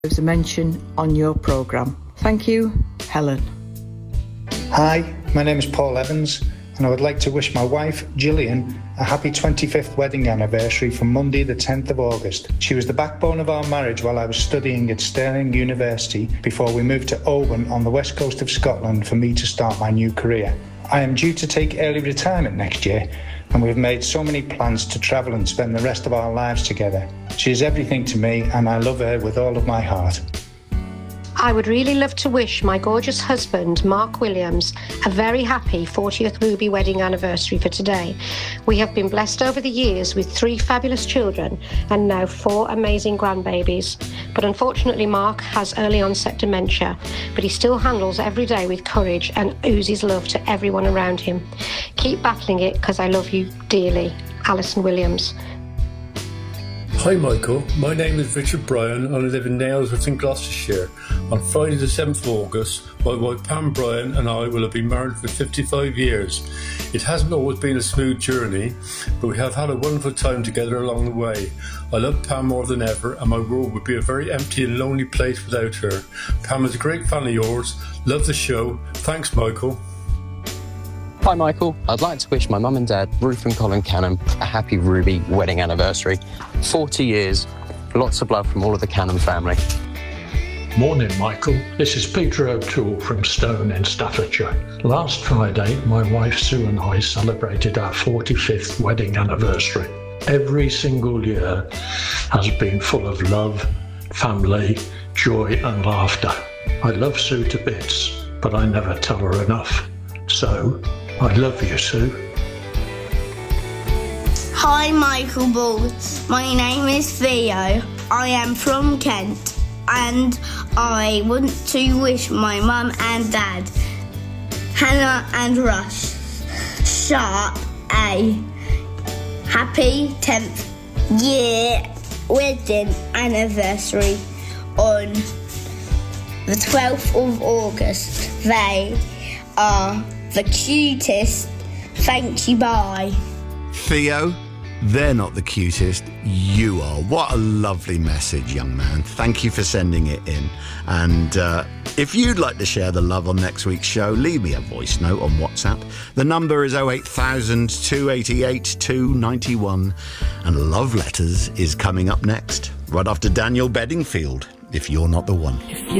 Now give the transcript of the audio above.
deserves a mention on your programme. Thank you, Helen. Hi, my name is Paul Evans, and I would like to wish my wife, Gillian, a happy 25th wedding anniversary from Monday the 10th of August. She was the backbone of our marriage while I was studying at Stirling University before we moved to Oban on the west coast of Scotland for me to start my new career. I am due to take early retirement next year, and we've made so many plans to travel and spend the rest of our lives together. She is everything to me, and I love her with all of my heart. I would really love to wish my gorgeous husband, Mark Williams, a very happy 40th Ruby wedding anniversary for today. We have been blessed over the years with 3 fabulous children and now 4 amazing grandbabies. But unfortunately, Mark has early onset dementia, but he still handles every day with courage and oozes love to everyone around him. Keep battling it, because I love you dearly. Alison Williams. Hi Michael, my name is Richard Bryan and I live in Nailsworth in Gloucestershire. On Friday the 7th of August, my wife Pam Bryan and I will have been married for 55 years. It hasn't always been a smooth journey, but we have had a wonderful time together along the way. I love Pam more than ever, and my world would be a very empty and lonely place without her. Pam is a great fan of yours, love the show. Thanks Michael. Hi Michael, I'd like to wish my mum and dad, Ruth and Colin Cannon, a happy Ruby wedding anniversary. 40 years, lots of love from all of the Cannon family. Morning Michael, this is Peter O'Toole from Stone in Staffordshire. Last Friday, my wife Sue and I celebrated our 45th wedding anniversary. Every single year has been full of love, family, joy and laughter. I love Sue to bits, but I never tell her enough. So, I love you, Sue. Hi, Michael Ball. My name is Theo. I am from Kent, and I want to wish my mum and dad, Hannah and Russ Sharp, a happy 10th year wedding anniversary on the 12th of August. They are the cutest. Thank you, bye. Theo, they're not the cutest. You are. What a lovely message, young man. Thank you for sending it in. And if you'd like to share the love on next week's show, leave me a voice note on WhatsApp. The number is 08000 288 291. And Love Letters is coming up next, right after Daniel Bedingfield, If You're Not the One. If you're